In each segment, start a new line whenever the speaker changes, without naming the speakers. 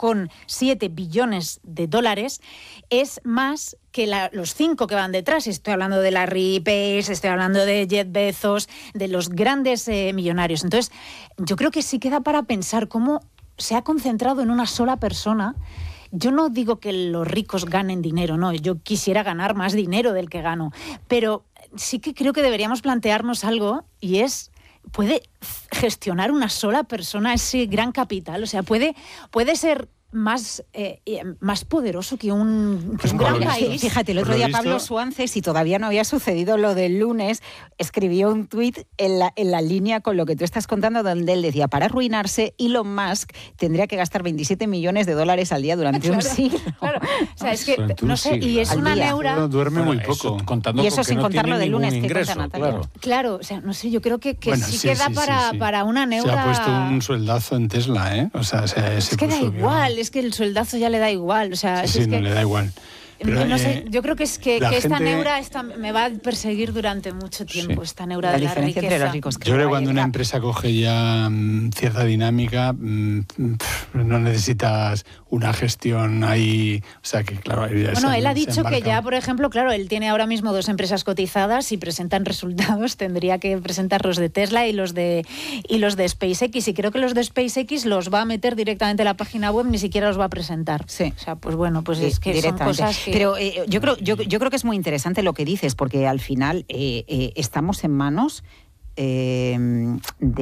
2,7 billones de dólares, es más que los 5 que van detrás. Estoy hablando de Larry Page, estoy hablando de Jeff Bezos, de los grandes millonarios. Entonces, yo creo que sí queda para pensar cómo se ha concentrado en una sola persona. Yo no digo que los ricos ganen dinero, no, yo quisiera ganar más dinero del que gano, pero sí que creo que deberíamos plantearnos algo, y es, ¿puede gestionar una sola persona ese gran capital? O sea, ¿puede ser más poderoso que un gran país?
Fíjate, el otro día Pablo Suárez, si todavía no había sucedido lo del lunes, escribió un tuit en la línea con lo que tú estás contando, donde él decía, para arruinarse, Elon Musk tendría que gastar 27 millones de dólares al día durante un siglo.
Claro. O sea, es que, no sé, y es una neura...
No, duerme muy poco.
Y eso sin contar lo del lunes que cuenta Natalia.
Claro, o sea, no sé, yo creo que sí queda para una neura...
Se ha puesto un sueldazo en Tesla, ¿eh? O sea,
es que da igual, es que el sueldazo ya le da igual, o sea,
sí, no le da igual.
Pero, no sé, yo creo que esta neura me va a perseguir durante mucho tiempo, esta neura de la riqueza.
Entre los ricos,
yo creo que cuando una empresa coge ya cierta dinámica, no necesitas una gestión ahí, o sea que claro...
Bueno, él ha dicho que ya, por ejemplo, claro, él tiene ahora mismo 2 empresas cotizadas y presentan resultados, tendría que presentar los de Tesla y los de SpaceX, y creo que los de SpaceX los va a meter directamente en la página web, ni siquiera los va a presentar.
Sí.
O sea, pues bueno, pues sí, es que son cosas que...
Pero yo creo que es muy interesante lo que dices, porque al final estamos en manos en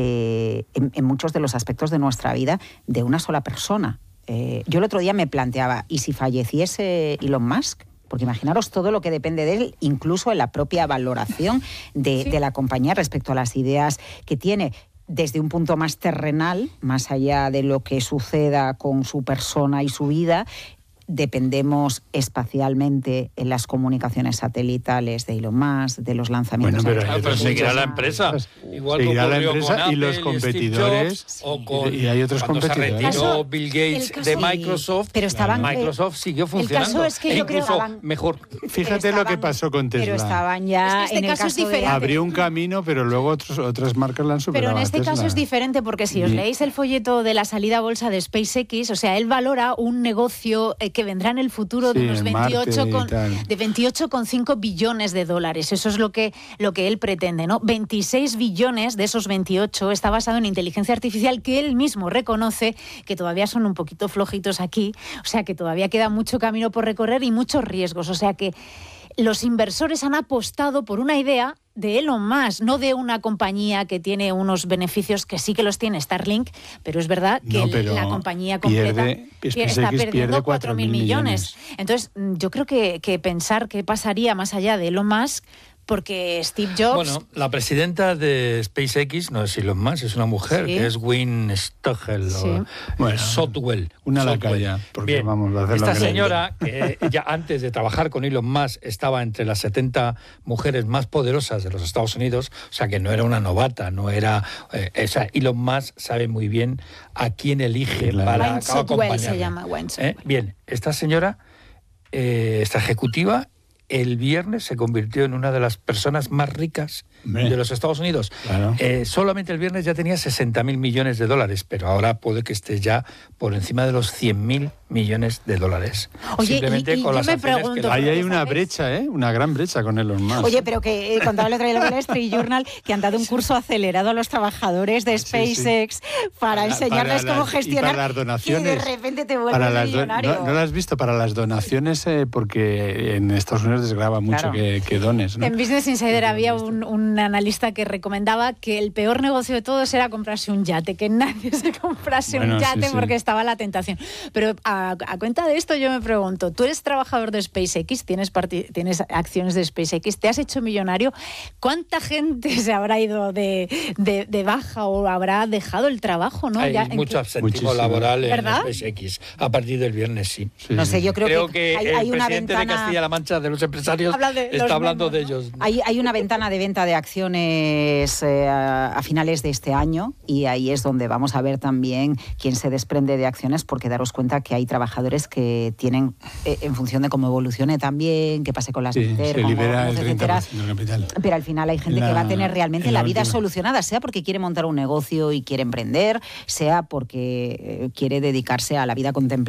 muchos de los aspectos de nuestra vida de una sola persona. Yo el otro día me planteaba, ¿y si falleciese Elon Musk? Porque imaginaros todo lo que depende de él, incluso en la propia valoración de la compañía respecto a las ideas que tiene. Desde un punto más terrenal, más allá de lo que suceda con su persona y su vida, dependemos espacialmente en las comunicaciones satelitales de Elon Musk, de los lanzamientos.
Bueno, pero seguirá la empresa. Igual
seguirá la
ocurrió
empresa
con Apple,
y los competidores.
Jobs,
y hay otros
cuando
competidores.
se retiró Bill Gates de Microsoft,
pero
Microsoft siguió funcionando.
El caso es que yo
incluso
creo que
mejor.
Fíjate lo que pasó con Tesla.
Pero estaban ya
es que
en el caso
es diferente.
Abrió un camino, pero luego otras marcas la han superado.
Pero en este caso es diferente, porque si os leéis el folleto de la salida a bolsa de SpaceX, o sea, él valora un negocio que vendrá en el futuro de unos 28,5 billones de dólares. Eso es lo que él pretende, ¿no? 26 billones de esos 28 está basado en inteligencia artificial, que él mismo reconoce que todavía son un poquito flojitos aquí, o sea, que todavía queda mucho camino por recorrer y muchos riesgos. O sea que los inversores han apostado por una idea de Elon Musk, no de una compañía que tiene unos beneficios que sí que los tiene Starlink, pero es verdad que la compañía completa está perdiendo 4.000 millones. Entonces, yo creo que pensar qué pasaría más allá de Elon Musk, porque Steve Jobs...
Bueno, la presidenta de SpaceX no es Elon Musk, es una mujer, que es Wynne Stogel, Shotwell.
Una lacaya, porque
bien,
vamos a hacerlo.
Esta señora, que ya antes de trabajar con Elon Musk, estaba entre las 70 mujeres más poderosas de los Estados Unidos, o sea que no era una novata, no era... Elon Musk sabe muy bien a quién elige para acompañarle.
Se llama Wayne.
Bien, esta señora, esta ejecutiva, el viernes se convirtió en una de las personas más ricas de los Estados Unidos.
Claro.
Solamente el viernes ya tenía 60.000 millones de dólares, pero ahora puede que esté ya por encima de los 100.000 millones de dólares.
Oye,
simplemente
y
con
yo
las
me
acciones
pregunto...
Ahí hay una brecha, una gran brecha con Elon Musk.
Oye, pero que contaba el otro día en el Wall Street Journal que han dado un curso acelerado a los trabajadores de SpaceX para enseñarles cómo gestionar,
para las donaciones,
y de repente te vuelves millonario.
¿No lo has visto? Para las donaciones, porque en Estados Unidos desgrava mucho que dones, ¿no?
En Business Insider había un analista que recomendaba que el peor negocio de todos era comprarse un yate, que nadie se comprase un yate porque estaba la tentación. Pero a cuenta de esto yo me pregunto, tú eres trabajador de SpaceX, tienes acciones de SpaceX, te has hecho millonario, ¿cuánta gente se habrá ido de baja o habrá dejado el trabajo? ¿No?
Hay mucho absentismo laboral en SpaceX. A partir del viernes, sí.
No sé, yo creo
que
hay
el
una
presidente
ventana...
de Castilla-La Mancha, de los empresarios, está hablando de ellos.
Hay una ventana de venta de acciones a finales de este año, y ahí es donde vamos a ver también quién se desprende de acciones, porque daros cuenta que hay trabajadores que tienen, en función de cómo evolucione también, qué pase con las
se libera el 30% del capital.
Pero al final hay gente que va a tener realmente la vida solucionada, sea porque quiere montar un negocio y quiere emprender, sea porque quiere dedicarse a la vida contemplativa